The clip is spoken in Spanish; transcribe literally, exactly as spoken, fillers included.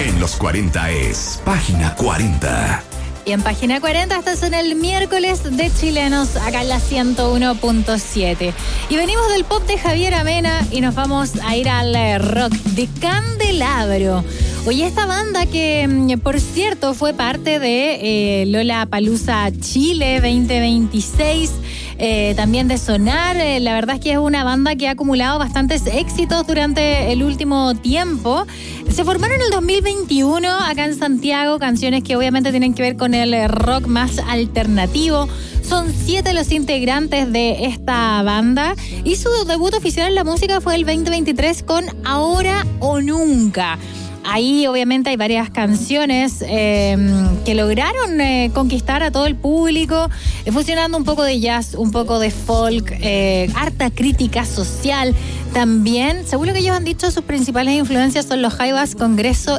En los cuarenta es Página cuarenta. Y en Página cuarenta estás en el miércoles de chilenos, acá en la ciento uno punto siete. Y venimos del pop de Javier Amena y nos vamos a ir al rock de Candelabro. Oye, esta banda que, por cierto, fue parte de eh, Lollapalooza Chile veinte veintiséis, eh, también de Sonar. Eh, la verdad es que es una banda que ha acumulado bastantes éxitos durante el último tiempo. Se formaron en el dos mil veintiuno acá en Santiago, canciones que obviamente tienen que ver con el rock más alternativo. Son siete los integrantes de esta banda y su debut oficial en la música fue el veinte veintitrés con Ahora o Nunca. Ahí obviamente hay varias canciones eh, que lograron eh, conquistar a todo el público, eh, fusionando un poco de jazz, un poco de folk, eh, harta crítica social también. Según lo que ellos han dicho, sus principales influencias son los Jaivas, Congreso